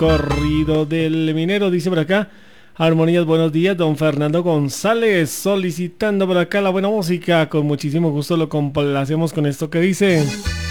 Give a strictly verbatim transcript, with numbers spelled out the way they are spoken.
corrido del minero, dice por acá. Armonías, buenos días, don Fernando González, solicitando por acá la buena música. Con muchísimo gusto lo complacemos con esto que dice.